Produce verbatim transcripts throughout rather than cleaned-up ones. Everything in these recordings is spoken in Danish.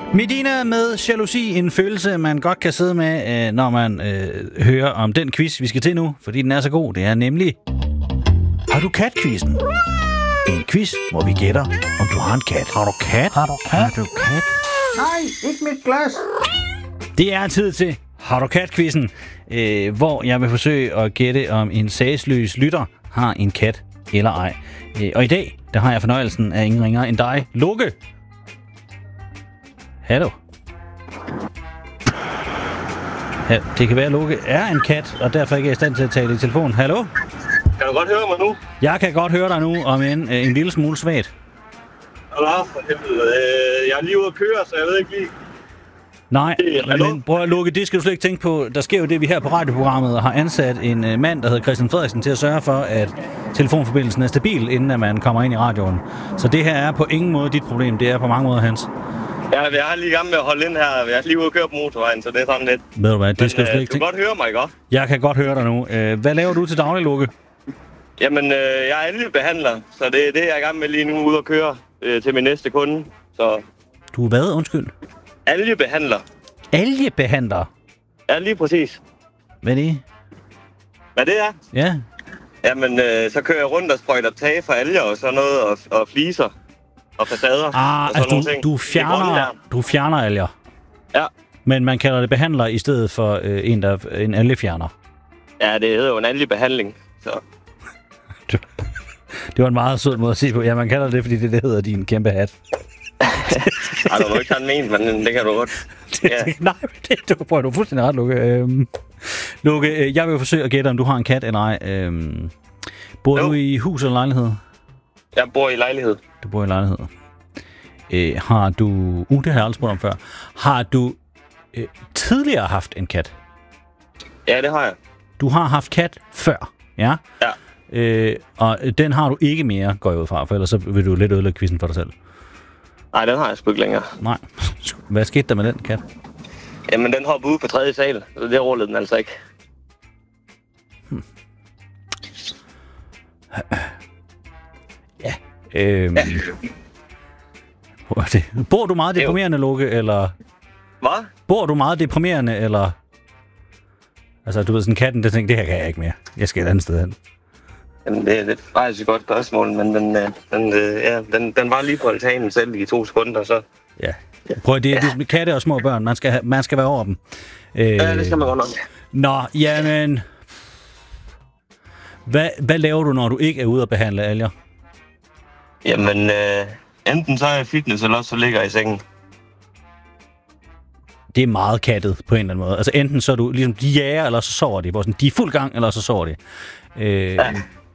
Medina med jalousi, en følelse, man godt kan sidde med, når man øh, hører om den quiz, vi skal til nu, fordi den er så god. Det er nemlig Har du kat-quizzen? En quiz, hvor vi gætter, om du har en kat. Har du kat? Har du kat? Har du kat? Nej, ikke mit glas. Det er tid til Har du kat-quizzen, øh, hvor jeg vil forsøge at gætte, om en sagsløs lytter har en kat eller ej. Øh, og i dag, der har jeg fornøjelsen af ingen ringer end dig, Loke. Hallo. Ja, det kan være, at Loke er en kat, og derfor ikke er i stand til at tale i telefon. Hallo? Kan du godt høre mig nu? Jeg kan godt høre dig nu, om en, en lille smule svagt. Nå, for helvede. Jeg er lige ude at køre, så jeg ved ikke lige... Nej, Hallo? men prøv at Loke, det skal du slet ikke tænke på. Der sker jo det, vi her på radioprogrammet har ansat en uh, mand, der hedder Christian Frederiksen, til at sørge for, at telefonforbindelsen er stabil, inden at man kommer ind i radioen. Så det her er på ingen måde dit problem, det er på mange måder hans. Ja, jeg er lige i gang med at holde ind her. Jeg er lige ude at køre på motorvejen, så det er sådan lidt... Ved du hvad, det skal Men, du slet øh, ikke du tænke. kan godt høre mig, ikke også? Jeg kan godt høre dig nu. Uh, hvad laver du til daglig, Loke? Jamen, øh, jeg er algebehandler, så det er det, jeg er i gang med lige nu ude at køre øh, til min næste kunde. Så Du er hvad, undskyld? algebehandler. Algebehandler? Ja, lige præcis. Hvad er det? Hvad det er? Ja. Jamen, øh, så kører jeg rundt og sprøjter tage for alger og sådan noget, og, og fliser og facader. Ah, og sådan altså nogle du, ting. du, Det er fjerner, grønne du fjerner alger. Ja. Men man kalder det behandler i stedet for øh, en, der en algefjerner. Ja, det hedder jo en algebehandling, så... Det var en meget sød måde at se på. Ja, man kalder det, fordi det, det hedder din kæmpe hat. Ej, du må ikke sådan ment, men det kan du godt. det, Ja. det, nej, det, du prøver du fuldstændig ret, Lukke. Øhm, Lukke, jeg vil jo forsøge at gætte, om du har en kat eller ej. Øhm, bor Jo. du i hus eller lejlighed? Jeg bor i lejlighed. Du bor i lejlighed. Øh, har du... Uh, det har jeg aldrig spurgt om før. Har du øh, tidligere haft en kat? Ja, det har jeg. Du har haft kat før, ja? Ja. Øh, og den har du ikke mere, går jeg ud fra, for ellers så vil du lidt ødelægge quizzen for dig selv. Nej, den har jeg sgu ikke længere. Nej. Hvad skete der med den kat? Jamen, den hoppede ud på tredje sal, så det rullede den altså ikke. Hmm. Ja. Øhm. Ja. Hvor er det? Bor du meget deprimerende, Loke, eller... Hvad? Bor du meget deprimerende, eller... Altså, du ved, sådan katten, der tænker, det her kan jeg ikke mere. Jeg skal et andet sted hen. Jamen, det er lidt faktisk et godt spørgsmål, men den, øh, den, øh, ja, den, den var lige på altanen selv i to sekunder, så... Ja. Prøv at det er ligesom katte og små børn. Man skal, have, man skal være over dem. Øh, Ja, det skal man godt nok. Nå, jamen... Hvad, hvad laver du, når du ikke er ude at behandle alger? Jamen, øh, enten så er jeg fitness, eller også så ligger jeg i sengen. Det er meget kattet på en eller anden måde. Altså enten så er du ligesom, de jager, eller så sover de. Hvor sådan, de er fuld gang, eller så sover de. Øh, Ja.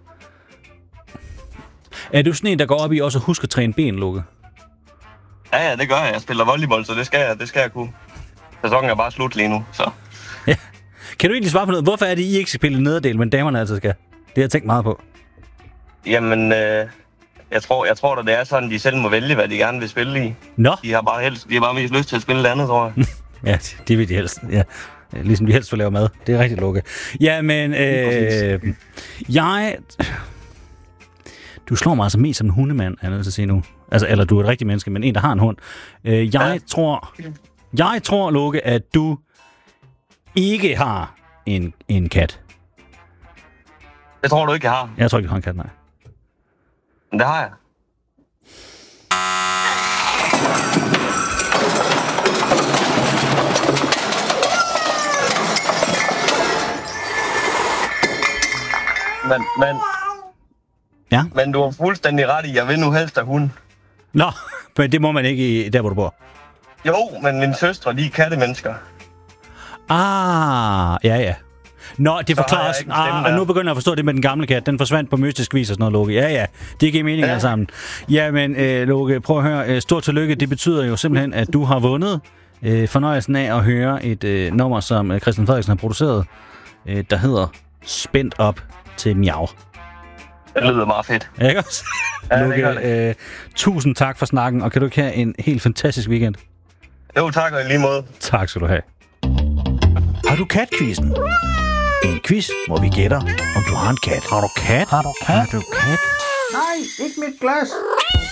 Er du sådan en, der går op i også at huske at træne ben, Lukke? Ja, ja, det gør jeg. Jeg spiller volleyball, så det skal jeg, det skal jeg kunne. Sæsonen er bare slut lige nu, så... Ja. Kan du egentlig svare på noget? Hvorfor er det, I ikke skal spille nederdel, men damerne altid skal? Det har jeg tænkt meget på. Jamen, øh, jeg tror, jeg tror da, det er sådan, de selv må vælge, hvad de gerne vil spille i. Nå? De har bare, helst, de har bare mest lyst til at spille det andet, tror jeg. Ja, det vil de helst. Ja. Ligesom de helst vil lave mad. Det er rigtig, Lukke. Ja, men øh, jeg... Du slår mig altså mest som en hundemand, er jeg nødt til at sige nu. Altså, eller du er et rigtigt menneske, men en, der har en hund. Øh, jeg Ja. tror... Jeg tror, Lukke, at du ikke har en, en kat. Det tror du ikke, jeg har. Jeg tror ikke, du har en kat, nej. Men det har jeg. Men, men, Ja? men du har fuldstændig ret i, jeg vil nu helst have hund. Nå, men det må man ikke i, der, hvor du bor. Jo, men mine søstre, de er kattemennesker. Ah, ja, ja. Nå, det Så forklarer har jeg os. ikke en stemme Ah, der. og nu begynder jeg at forstå det med den gamle kat. Den forsvandt på mystisk vis og sådan noget, Loke. Ja, ja. Det giver mening Ja. alle sammen. Ja, men øh, Loke, prøv at høre. Øh, stort tillykke. Det betyder jo simpelthen, at du har vundet øh, fornøjelsen af at høre et øh, nummer, som øh, Christian Frederiksen har produceret, øh, der hedder Spændt op til miau. Det lyder meget fedt. Ikke også? Ja, det Loke, gør det. øh, tusind tak for snakken, og kan du ikke have en helt fantastisk weekend? Jo, tak og i lige måde. Tak skal du have. Har du kat-quizzen? En quiz, hvor vi gætter, om du har en kat. Har du kat? Har du kat? Har du kat? Nej, ikke mit glas.